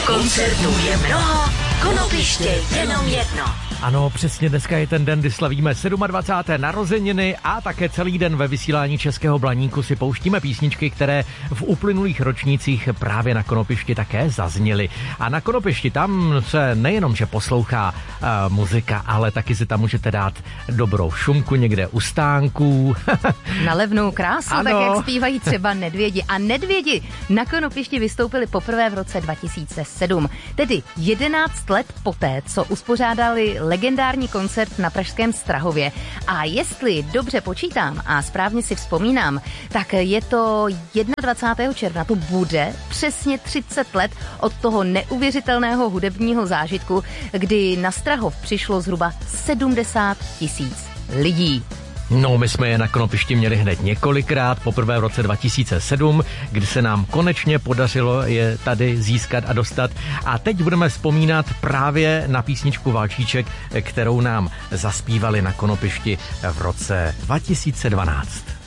Koncertů je mnoho, konopiště jenom jedno. Ano, přesně dneska je ten den, kdy slavíme 27. narozeniny a také celý den ve vysílání Českého Blaníku si pouštíme písničky, které v uplynulých ročnících právě na Konopišti také zazněly. A na Konopišti tam se nejenom, že poslouchá muzika, ale taky si tam můžete dát dobrou šumku někde u stánků. Na levnou krásu, ano. Tak jak zpívají třeba Nedvědi. A Nedvědi na Konopišti vystoupili poprvé v roce 2007. Tedy 11 let poté, co uspořádali legendární koncert na pražském Strahově. A jestli dobře počítám a správně si vzpomínám, tak je to 21. června, to bude přesně 30 let od toho neuvěřitelného hudebního zážitku, kdy na Strahov přišlo zhruba 70 000 lidí. No, my jsme je na Konopišti měli hned několikrát, poprvé v roce 2007, kdy se nám konečně podařilo je tady získat a dostat. A teď budeme vzpomínat právě na písničku Valčíček, kterou nám zaspívali na Konopišti v roce 2012.